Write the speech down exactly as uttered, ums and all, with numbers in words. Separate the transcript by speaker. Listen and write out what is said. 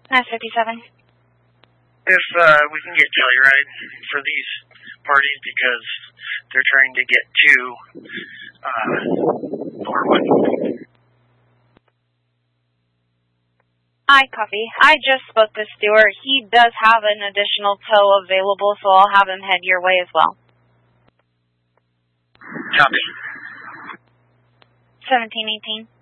Speaker 1: nine fifty-seven.
Speaker 2: If uh, we can get Telluride for these parties because they're trying to get to uh, Norwood.
Speaker 1: Hi, copy. I just spoke to Stuart. He does have an additional tow available, so I'll have him head your way as well.
Speaker 2: Copy.
Speaker 1: seventeen eighteen.